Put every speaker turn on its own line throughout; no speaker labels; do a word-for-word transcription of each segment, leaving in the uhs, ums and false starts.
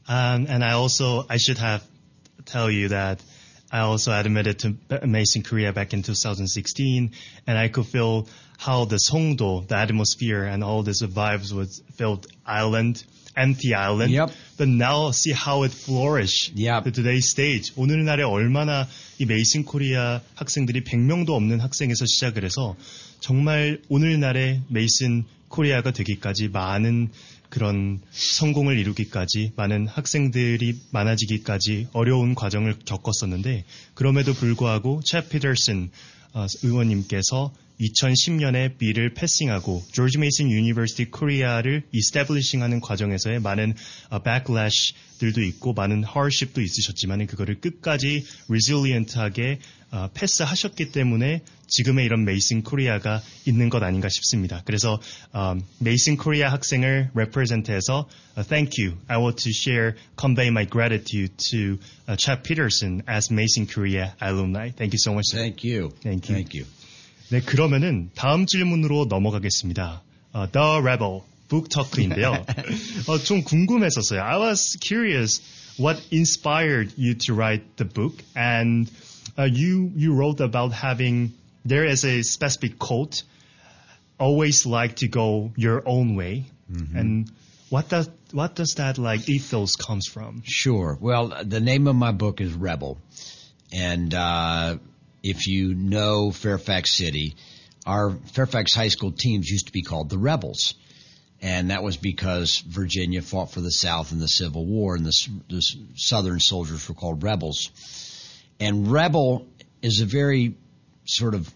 Um, and I also, I should have tell you that I also admitted to Amazing Korea back in two thousand sixteen, and I could feel how the Songdo, the atmosphere, and all this vibes was felt island, empty island.
Yep.
But now see how it flourished
Yep.
to today's stage. 오늘날에 얼마나 이 메이싱 코리아 학생들이 백 명도 없는 학생에서 시작을 해서 정말 오늘날의 메이슨 코리아가 되기까지 많은 그런 성공을 이루기까지 많은 학생들이 많아지기까지 어려운 과정을 겪었었는데 그럼에도 불구하고 챗 피터슨 의원님께서 이천십 년에 B를 패싱하고 조지 메이슨 유니버시티 코리아를 이스태블리싱하는 과정에서의 많은 backlash들도 있고 많은 hardship도 있으셨지만 그거를 끝까지 resilient하게 패스하셨기 때문에 지금의 이런 메이슨 코리아가 있는 것 아닌가 싶습니다. 그래서 메이슨 코리아 학생을 represent해서 uh, thank you. I want to share, convey my gratitude to uh, Chad Peterson as Mason Korea alumni. Thank you so much.
Thank you.
Thank you.
Thank you.
네, 그러면은 다음 질문으로 넘어가겠습니다. Uh, The Rebel Book Talk인데요. 어, 좀 궁금했었어요. I was curious what inspired you to write the book, and uh, you you wrote about having there is a specific quote, always like to go your own way, mm-hmm. and what does what does that like ethos comes from?
Sure. Well, the name of my book is Rebel, and uh, if you know Fairfax City, our Fairfax High School teams used to be called the Rebels. And that was because Virginia fought for the South in the Civil War, and the, the Southern soldiers were called rebels. And rebel is a very sort of,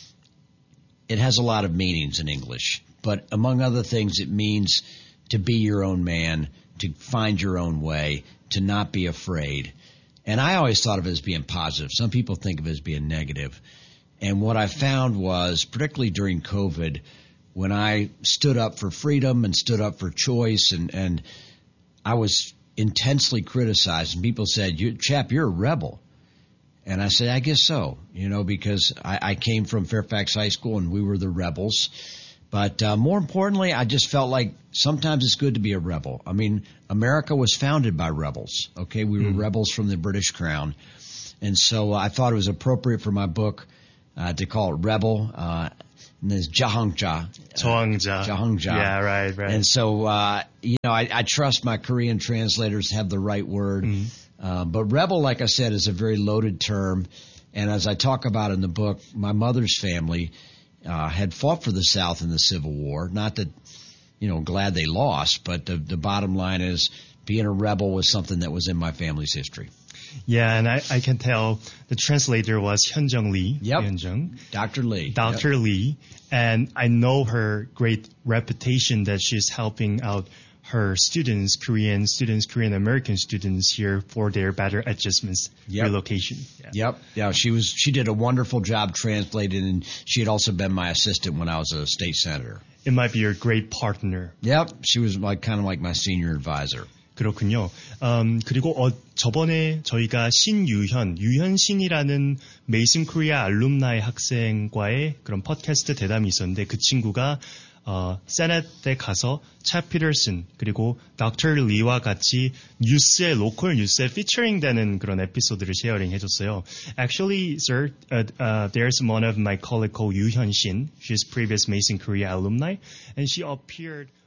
it has a lot of meanings in English. But among other things, it means to be your own man, to find your own way, to not be afraid. And I always thought of it as being positive. Some people think of it as being negative. And what I found was, particularly during COVID, when I stood up for freedom and stood up for choice, and, and I was intensely criticized, and people said, you, chap, you're a rebel. And I said, I guess so, you know, because I, I came from Fairfax High School and we were the rebels. But uh, more importantly, I just felt like sometimes it's good to be a rebel. I mean, America was founded by rebels, okay? We were mm. rebels from the British Crown. And so I thought it was appropriate for my book uh, to call it Rebel. Uh, And there's Jahangja.
Jahangja.
Jahangja.
Yeah, right, right.
And so, uh, you know, I, I trust my Korean translators have the right word. Mm-hmm. Uh, but rebel, like I said, is a very loaded term. And as I talk about in the book, my mother's family uh, had fought for the South in the Civil War. Not that, you know, glad they lost, but the, the bottom line is being a rebel was something that was in my family's history.
Yeah, and I, I can tell the translator was Hyunjung Lee.
Yep.
Hyunjung.
Doctor Lee.
Doctor
Yep.
Lee. And I know her great reputation that she's helping out her students, Korean students, Korean American students here for their better adjustments,
yep.
relocation.
Yeah. Yep. Yeah, she was she did a wonderful job translating, and she had also been my assistant when I was a state senator.
It might be your great partner.
Yep. She was like kind of like my senior advisor.
그렇군요. 음, 그리고 어, 저번에 저희가 신유현, 유현신이라는 메이슨 코리아 알룸나이 학생과의 그런 팟캐스트 대담이 있었는데 그 친구가 어, 세넷에 가서 차 피터슨 그리고 닥터 리와 같이 뉴스에 로컬 뉴스에 피처링 되는 그런 에피소드를 쉐어링 해줬어요. Actually, sir, uh, uh, there's one of my colleague called 유현신. She's previous Mason Korea alumni, and she appeared